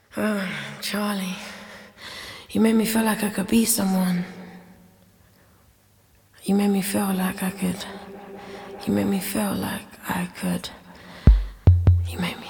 Charlie, you made me feel like I could be someone. You made me feel like I could. You made me feel like I could. You made me